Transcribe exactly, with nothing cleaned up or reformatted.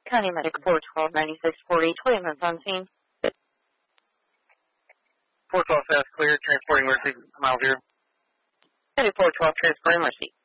County Medic four twelve ninety-six forty, William is on scene. four twelve fast clear, transporting Mercy, mile zero. County four twelve, transporting Mercy.